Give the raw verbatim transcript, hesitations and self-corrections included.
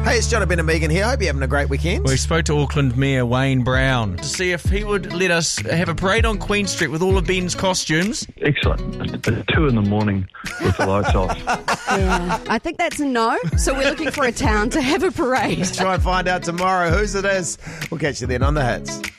Hey, it's Jonathan and Megan here. Hope you're having a great weekend. We spoke to Auckland Mayor Wayne Brown to see if he would let us have a parade on Queen Street with all of Ben's costumes. Excellent. It's two in the morning with the lights off. Yeah, I think that's a no. So we're looking for a town to have a parade. Try and find out tomorrow whose it is. We'll catch you then on The Hits.